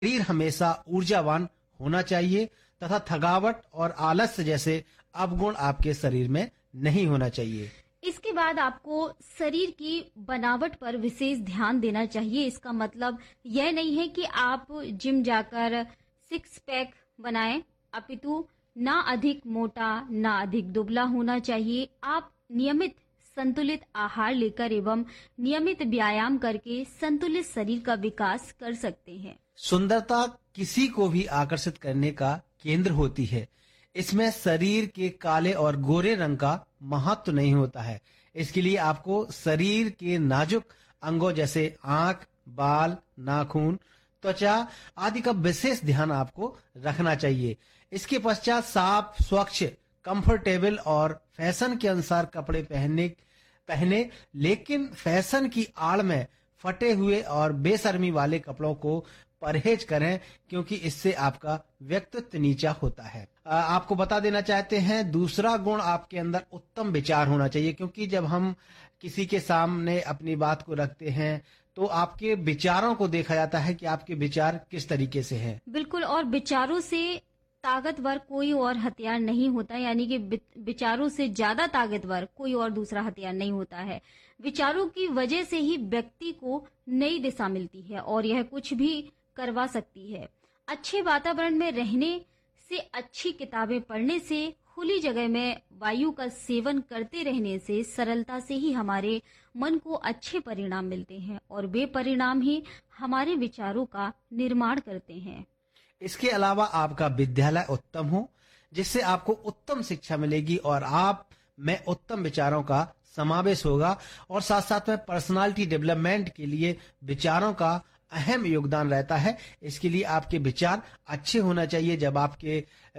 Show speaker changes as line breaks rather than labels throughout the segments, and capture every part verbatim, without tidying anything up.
शरीर हमेशा ऊर्जावान होना चाहिए तथा थकावट और आलस्य जैसे अवगुण आपके शरीर में नहीं होना चाहिए।
इसके बाद आपको शरीर की बनावट पर विशेष ध्यान देना चाहिए। इसका मतलब यह नहीं है कि आप जिम जाकर सिक्स पैक बनाएं, अपितु ना अधिक मोटा ना अधिक दुबला होना चाहिए। आप नियमित संतुलित आहार लेकर एवं नियमित व्यायाम करके संतुलित शरीर का विकास कर सकते हैं।
सुंदरता किसी को भी आकर्षित करने का केंद्र होती है। इसमें शरीर के काले और गोरे रंग का महत्व नहीं होता है। इसके लिए आपको शरीर के नाजुक अंगों जैसे आंख, बाल, नाखून, त्वचा आदि का विशेष ध्यान आपको रखना चाहिए। इसके पश्चात साफ, स्वच्छ, कंफर्टेबल और फैशन के अनुसार कपड़े पहनने पहने लेकिन फैशन की आड़ में फटे हुए और बेशर्मी वाले कपड़ों को परहेज करें, क्योंकि इससे आपका व्यक्तित्व नीचा होता है। आ, आपको बता देना चाहते हैं, दूसरा गुण आपके अंदर उत्तम विचार होना चाहिए, क्योंकि जब हम किसी के सामने अपनी बात को रखते हैं तो आपके विचारों को देखा जाता है कि आपके विचार किस तरीके से हैं।
बिल्कुल, और विचारों से ताकतवर कोई और हथियार नहीं होता, यानी कि विचारों से ज्यादा ताकतवर कोई और दूसरा हथियार नहीं होता है। विचारों की वजह से ही व्यक्ति को नई दिशा मिलती है और यह कुछ भी करवा सकती है। अच्छे वातावरण में रहने से, अच्छी किताबें पढ़ने से, खुली जगह में वायु का सेवन करते रहने से सरलता से ही हमारे मन को अच्छे परिणाम मिलते हैं और वे परिणाम ही हमारे विचारों का निर्माण करते हैं।
इसके अलावा आपका विद्यालय उत्तम हो, जिससे आपको उत्तम शिक्षा मिलेगी और आप में उत्तम विचारों का समावेश होगा, और साथ साथ में पर्सनालिटी डेवलपमेंट के लिए विचारों का अहम योगदान रहता है। इसके लिए आपके विचार अच्छे होना चाहिए। जब आपके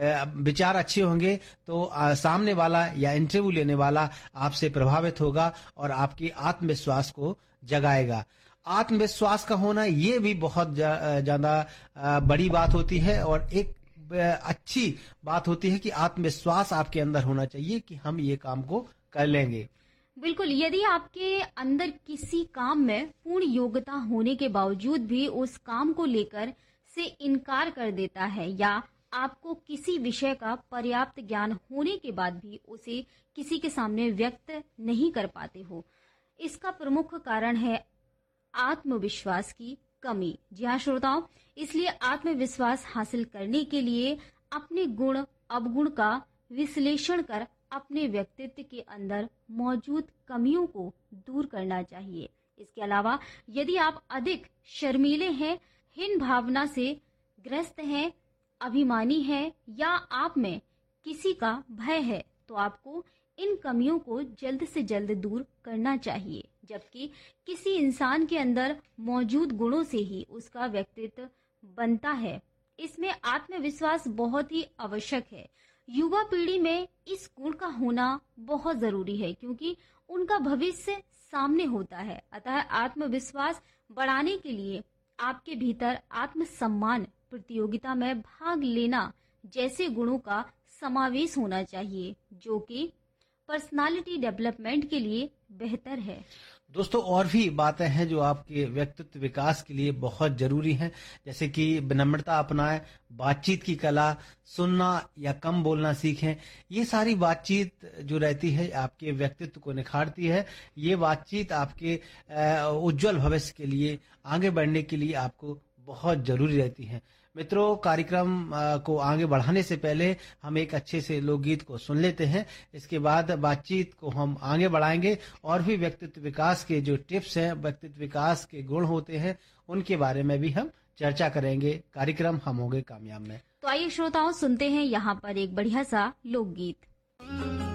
विचार अच्छे होंगे तो सामने वाला या इंटरव्यू लेने वाला आपसे प्रभावित होगा और आपकी आत्मविश्वास को जगाएगा। आत्मविश्वास का होना ये भी बहुत ज्यादा बड़ी बात होती है और एक अच्छी बात होती है कि आत्मविश्वास आपके अंदर होना चाहिए कि हम ये काम को कर लेंगे।
बिल्कुल, यदि आपके अंदर किसी काम में पूर्ण योग्यता होने के बावजूद भी उस काम को लेकर से इनकार कर देता है, या आपको किसी विषय का पर्याप्त ज्ञान होने के बाद भी उसे किसी के सामने व्यक्त नहीं कर पाते हो, इसका प्रमुख कारण है आत्मविश्वास की कमी। जी हाँ श्रोताओं, इसलिए आत्मविश्वास हासिल करने के लिए अपने गुण अवगुण का विश्लेषण कर अपने व्यक्तित्व के अंदर मौजूद कमियों को दूर करना चाहिए। इसके अलावा यदि आप अधिक शर्मीले हैं, हीन भावना से ग्रस्त हैं, अभिमानी हैं या आप में किसी का भय है, तो आपको इन कमियों को जल्द से जल्द दूर करना चाहिए। जबकि किसी इंसान के अंदर मौजूद गुणों से ही उसका व्यक्तित्व बनता है। इसमें आत्मविश्वास बहुत ही आवश्यक है। युवा पीढ़ी में इस गुण का होना बहुत जरूरी है, क्योंकि उनका भविष्य सामने होता है। अतः आत्मविश्वास बढ़ाने के लिए आपके भीतर आत्मसम्मान, प्रतियोगिता में भाग लेना जैसे गुणों का समावेश होना चाहिए, जो कि पर्सनालिटी डेवलपमेंट के लिए बेहतर है।
दोस्तों, और भी बातें हैं जो आपके व्यक्तित्व विकास के लिए बहुत जरूरी हैं, जैसे कि विनम्रता अपनाएं, बातचीत की कला, सुनना या कम बोलना सीखें। ये सारी बातचीत जो रहती है आपके व्यक्तित्व को निखारती है। ये बातचीत आपके उज्जवल भविष्य के लिए, आगे बढ़ने के लिए आपको बहुत जरूरी रहती है। मित्रों, कार्यक्रम को आगे बढ़ाने से पहले हम एक अच्छे से लोकगीत को सुन लेते हैं। इसके बाद बातचीत को हम आगे बढ़ाएंगे और भी व्यक्तित्व विकास के जो टिप्स हैं, व्यक्तित्व विकास के गुण होते हैं, उनके बारे में भी हम चर्चा करेंगे। कार्यक्रम हम होंगे कामयाब में।
तो आइए श्रोताओं, सुनते हैं यहाँ पर एक बढ़िया सा लोकगीत।